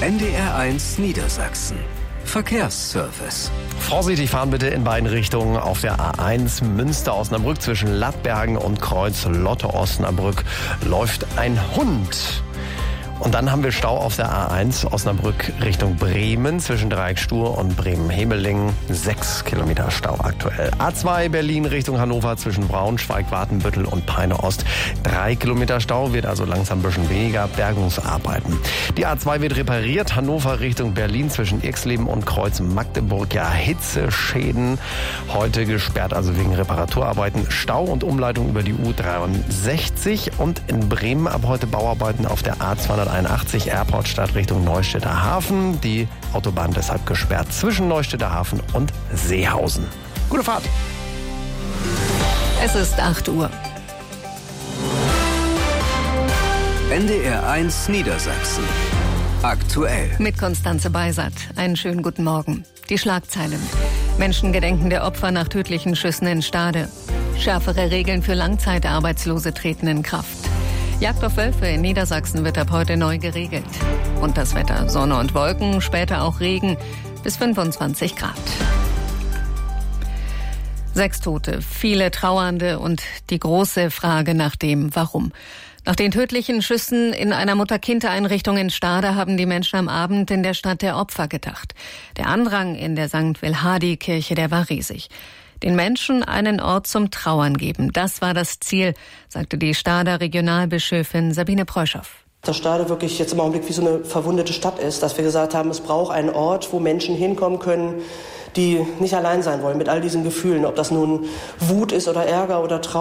NDR1 Niedersachsen. Verkehrsservice. Vorsichtig fahren bitte in beiden Richtungen. Auf der A1 Münster-Osnabrück zwischen Lattbergen und Kreuz Lotte-Osnabrück läuft ein Hund. Und dann haben wir Stau auf der A1 Osnabrück Richtung Bremen zwischen Dreieckstuhr und Bremen-Hemeling. 6 Kilometer Stau aktuell. A2 Berlin Richtung Hannover zwischen Braunschweig, Watenbüttel und Peine Ost. 3 Kilometer Stau, wird also langsam ein bisschen weniger. Bergungsarbeiten. Die A2 wird repariert. Hannover Richtung Berlin zwischen Irxleben und Kreuz Magdeburg. Ja, Hitzeschäden. Heute gesperrt, also wegen Reparaturarbeiten. Stau und Umleitung über die U63. Und in Bremen ab heute Bauarbeiten auf der A281 Airportstadt Richtung Neustädter Hafen. Die Autobahn deshalb gesperrt zwischen Neustädter Hafen und Seehausen. Gute Fahrt! Es ist 8 Uhr. NDR1 Niedersachsen. Aktuell. Mit Konstanze Beisat. Einen schönen guten Morgen. Die Schlagzeilen. Menschen gedenken der Opfer nach tödlichen Schüssen in Stade. Schärfere Regeln für Langzeitarbeitslose treten in Kraft. Jagd auf Wölfe in Niedersachsen wird ab heute neu geregelt. Und das Wetter: Sonne und Wolken, später auch Regen, bis 25 Grad. 6 Tote, viele Trauernde und die große Frage nach dem Warum. Nach den tödlichen Schüssen in einer Mutter-Kind-Einrichtung in Stade haben die Menschen am Abend in der Stadt der Opfer gedacht. Der Andrang in der St. Wilhardi-Kirche, der war riesig. Den Menschen einen Ort zum Trauern geben, das war das Ziel, sagte die Stader Regionalbischöfin Sabine Preuschow. Dass Stade wirklich jetzt im Augenblick wie so eine verwundete Stadt ist, dass wir gesagt haben, es braucht einen Ort, wo Menschen hinkommen können, die nicht allein sein wollen mit all diesen Gefühlen, ob das nun Wut ist oder Ärger oder Trauer.